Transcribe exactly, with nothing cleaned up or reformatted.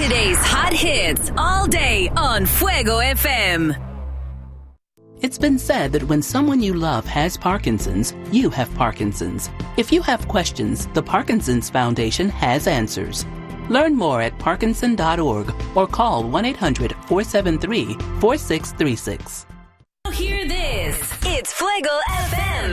Today's hot hits all day on Fuego F M. It's been said that when someone you love has Parkinson's, you have Parkinson's. If you have questions, the Parkinson's Foundation has answers. Learn more at parkinson dot org or call one eight hundred four seven three four six three six. Hear this. It's Fuego F M.